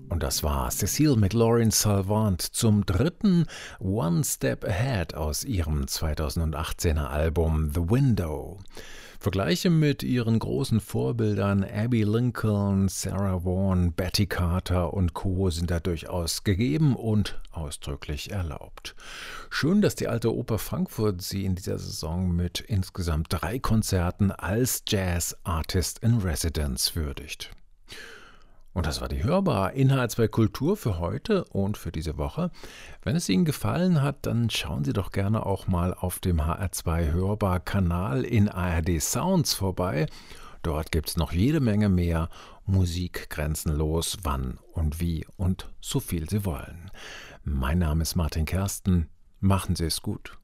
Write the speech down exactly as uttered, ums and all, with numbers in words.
Und das war Cecile McLaurin Salvant zum dritten One Step Ahead aus ihrem zweitausendachtzehner Album The Window. Vergleiche mit ihren großen Vorbildern Abbey Lincoln, Sarah Vaughan, Betty Carter und Co. sind da durchaus gegeben und ausdrücklich erlaubt. Schön, dass die Alte Oper Frankfurt sie in dieser Saison mit insgesamt drei Konzerten als Jazz Artist in Residence würdigt. Und das war die Hörbar Inhalts bei Kultur für heute und für diese Woche. Wenn es Ihnen gefallen hat, dann schauen Sie doch gerne auch mal auf dem H R zwei Hörbar-Kanal in A R D Sounds vorbei. Dort gibt es noch jede Menge mehr Musik grenzenlos, wann und wie und so viel Sie wollen. Mein Name ist Martin Kersten. Machen Sie es gut.